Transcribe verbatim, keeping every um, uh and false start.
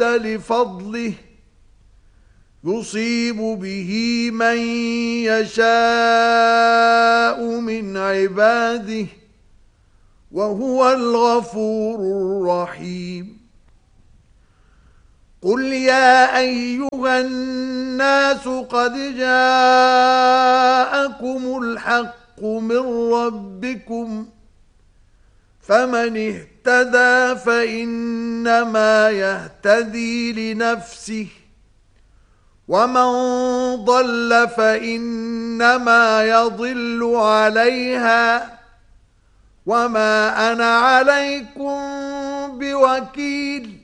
رد لفضله يصيب به من يشاء من عباده وهو الغفور الرحيم قل يا أيها الناس قد جاءكم الحق من ربكم فمن اهتدى فإنما يهتدي لنفسه ومن ضل فإنما يضل عليها وما أنا عليكم بوكيل